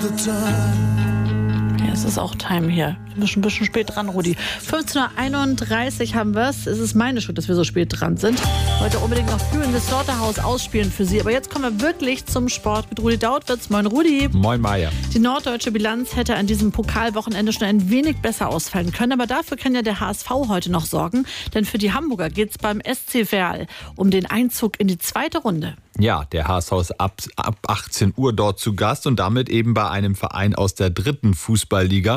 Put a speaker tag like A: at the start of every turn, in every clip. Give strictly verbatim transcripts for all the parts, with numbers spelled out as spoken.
A: Ja, es ist auch Time hier. Wir sind ein bisschen spät dran, Rudi. fünfzehn Uhr einunddreißig haben wir es. Es ist meine Schuld, dass wir so spät dran sind. Heute unbedingt noch Fühlen das Slaughterhouse ausspielen für Sie. Aber jetzt kommen wir wirklich zum Sport mit Rudi Dautwitz. Moin, Rudi.
B: Moin, Maja.
A: Die norddeutsche Bilanz hätte an diesem Pokalwochenende schon ein wenig besser ausfallen können. Aber dafür kann ja der H S V heute noch sorgen. Denn für die Hamburger geht es beim S C Verl um den Einzug in die zweite Runde.
B: Ja, der H S V ist ab, ab achtzehn Uhr dort zu Gast und damit eben bei einem Verein aus der dritten Fußballliga.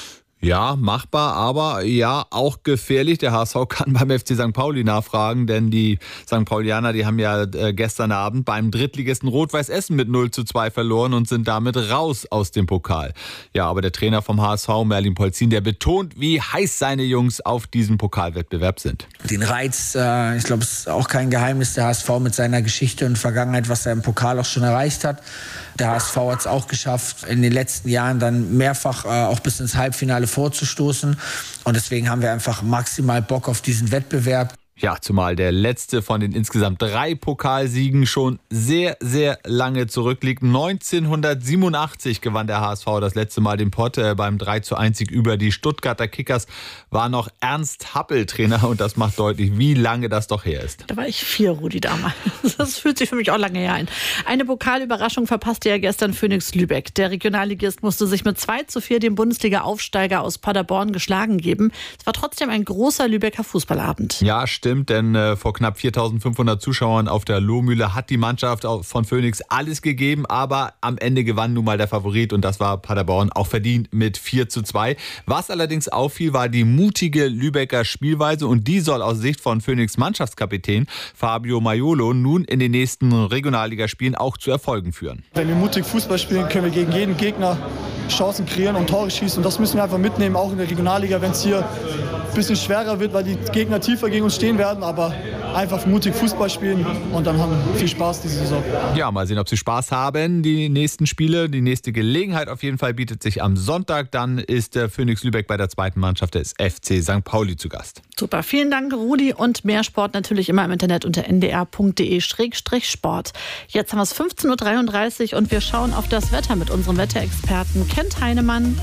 B: Ja, machbar, aber ja, auch gefährlich. Der H S V kann beim F C Sankt Pauli nachfragen, denn die Sankt Paulianer, die haben ja äh, gestern Abend beim Drittligisten Rot-Weiß Essen mit null zu zwei verloren und sind damit raus aus dem Pokal. Ja, aber der Trainer vom H S V, Merlin Polzin, der betont, wie heiß seine Jungs auf diesem Pokalwettbewerb sind.
C: Den Reiz, äh, ich glaube, es ist auch kein Geheimnis, der H S V mit seiner Geschichte und Vergangenheit, was er im Pokal auch schon erreicht hat. Der H S V hat es auch geschafft, in den letzten Jahren dann mehrfach äh, auch bis ins Halbfinale vorzustoßen. Und deswegen haben wir einfach maximal Bock auf diesen Wettbewerb.
B: Ja, zumal der letzte von den insgesamt drei Pokalsiegen schon sehr, sehr lange zurückliegt. neunzehnhundertsiebenundachtzig gewann der H S V das letzte Mal den Pott. Beim drei zu eins Sieg über die Stuttgarter Kickers war noch Ernst Happel Trainer und das macht deutlich, wie lange das doch her ist.
A: Da war ich vier, Rudi, damals. Das fühlt sich für mich auch lange her ein. Eine Pokalüberraschung verpasste ja gestern Phoenix Lübeck. Der Regionalligist musste sich mit zwei zu vier dem Bundesliga-Aufsteiger aus Paderborn geschlagen geben. Es war trotzdem ein großer Lübecker Fußballabend.
B: Ja, stimmt. Stimmt, denn äh, vor knapp viertausendfünfhundert Zuschauern auf der Lohmühle hat die Mannschaft von Phoenix alles gegeben, aber am Ende gewann nun mal der Favorit und das war Paderborn auch verdient mit vier zu zwei. Was allerdings auffiel, war die mutige Lübecker Spielweise und die soll aus Sicht von Phoenix Mannschaftskapitän Fabio Maiolo nun in den nächsten Regionalligaspielen auch zu Erfolgen führen.
D: Wenn wir mutig Fußball spielen, können wir gegen jeden Gegner Chancen kreieren und Tore schießen und das müssen wir einfach mitnehmen, auch in der Regionalliga, wenn es hier ein bisschen schwerer wird, weil die Gegner tiefer gegen uns stehen werden, aber einfach mutig Fußball spielen und dann haben wir viel Spaß diese Saison.
B: Ja, mal sehen, ob sie Spaß haben. Die nächsten Spiele, die nächste Gelegenheit auf jeden Fall bietet sich am Sonntag. Dann ist der Phoenix Lübeck bei der zweiten Mannschaft des F C Sankt Pauli zu Gast.
A: Super, vielen Dank, Rudi. Und mehr Sport natürlich immer im Internet unter n d r punkt d e Schrägstrich sport. Jetzt haben wir es fünfzehn Uhr dreiunddreißig und wir schauen auf das Wetter mit unserem Wetterexperten Kent Heinemann.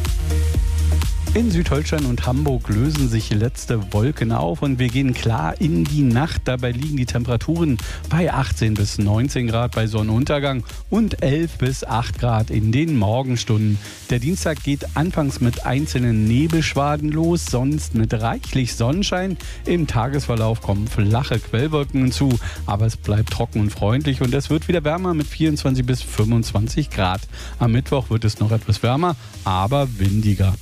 E: In Südholstein und Hamburg lösen sich letzte Wolken auf und wir gehen klar in die Nacht. Dabei liegen die Temperaturen bei achtzehn bis neunzehn Grad bei Sonnenuntergang und elf bis acht Grad in den Morgenstunden. Der Dienstag geht anfangs mit einzelnen Nebelschwaden los, sonst mit reichlich Sonnenschein. Im Tagesverlauf kommen flache Quellwolken hinzu, aber es bleibt trocken und freundlich und es wird wieder wärmer mit vierundzwanzig bis fünfundzwanzig Grad. Am Mittwoch wird es noch etwas wärmer, aber windiger.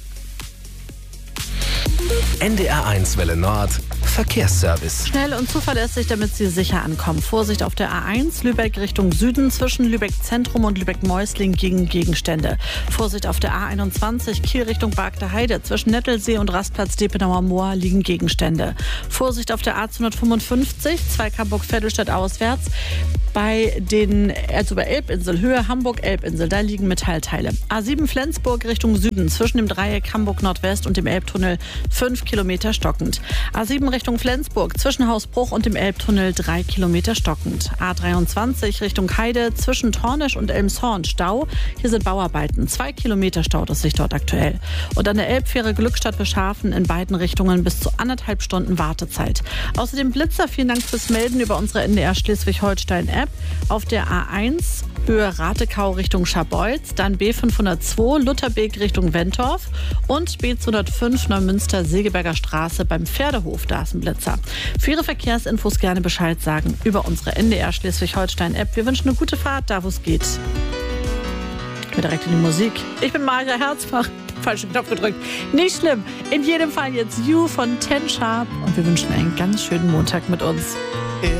F: N D R eins Welle Nord Verkehrsservice.
A: Schnell und zuverlässig, damit Sie sicher ankommen. Vorsicht auf der A eins, Lübeck Richtung Süden, zwischen Lübeck Zentrum und Lübeck Mäusling gegen Gegenstände. Vorsicht auf der A einundzwanzig, Kiel Richtung Bargter Heide, zwischen Nettelsee und Rastplatz Depenauer Moor liegen Gegenstände. Vorsicht auf der A zweihundertfünfundfünfzig, Zweig-Hamburg-Vettelstadt auswärts, bei den, also bei Elbinsel, Höhe Hamburg-Elbinsel, da liegen Metallteile. A sieben Flensburg Richtung Süden, zwischen dem Dreieck Hamburg-Nordwest und dem Elbtunnel fünf Kilometer stockend. A sieben Richtung Flensburg, zwischen Hausbruch und dem Elbtunnel drei Kilometer stockend. A dreiundzwanzig Richtung Heide, zwischen Tornisch und Elmshorn Stau. Hier sind Bauarbeiten, zwei Kilometer staut es sich dort aktuell. Und an der Elbfähre Glückstadt Beschafen in beiden Richtungen bis zu anderthalb Stunden Wartezeit. Außerdem Blitzer, vielen Dank fürs Melden über unsere N D R Schleswig-Holstein-App. Auf der A eins Höhe Ratekau Richtung Scharbeutz, dann B fünfhundertzwei Lutherbeek Richtung Wentorf und B zweihundertfünf Neumünster Segeberger Straße beim Pferdehof, da ist ein Blitzer. Für Ihre Verkehrsinfos gerne Bescheid sagen über unsere N D R Schleswig-Holstein-App. Wir wünschen eine gute Fahrt, da wo es geht. Ich bin direkt in die Musik. Ich bin Maja Herzbach. Falschen Knopf gedrückt. Nicht schlimm. In jedem Fall jetzt You von Ten Sharp und wir wünschen einen ganz schönen Montag mit uns.